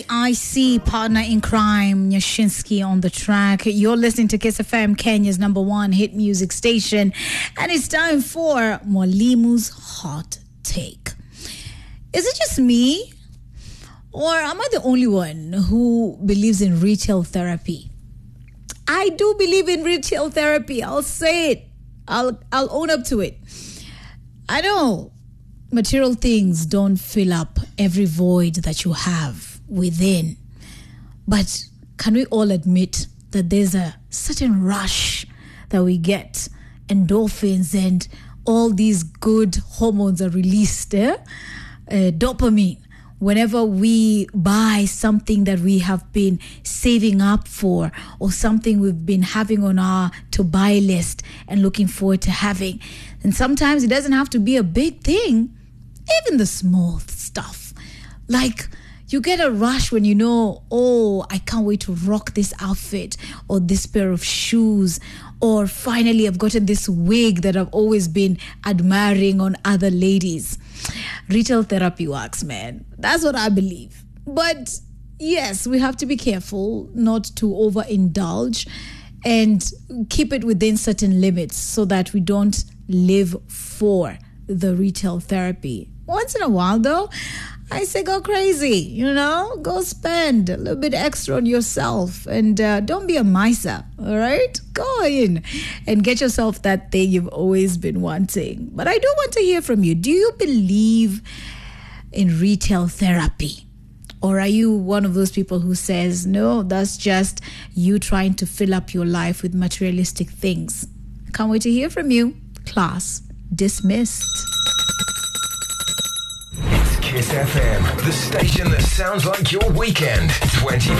I see partner in crime, Nyashinsky on the track. You're listening to Kiss FM, Kenya's #1 hit music station. And it's time for Mwalimu's Hot Take. Is it just me? Or am I the only one who believes in retail therapy? I do believe in retail therapy. I'll say it. I'll own up to it. I know material things don't fill up every void that you have within. But can we all admit that there's a certain rush that we get? Endorphins and all these good hormones are released. Dopamine. Whenever we buy something that we have been saving up for or something we've been having on our to-buy list and looking forward to having. And sometimes it doesn't have to be a big thing, even the small stuff. Like you get a rush when you know, oh, I can't wait to rock this outfit or this pair of shoes, or finally I've gotten this wig that I've always been admiring on other ladies. Retail therapy works, man. That's what I believe. But yes, we have to be careful not to overindulge and keep it within certain limits so that we don't live for the retail therapy. Once in a while, though, I say go crazy, go spend a little bit extra on yourself and don't be a miser, all right? Go in and get yourself that thing you've always been wanting. But I do want to hear from you. Do you believe in retail therapy? Or are you one of those people who says, no, that's just you trying to fill up your life with materialistic things? I can't wait to hear from you. Class dismissed. Kiss FM, the station that sounds like your weekend 24/7.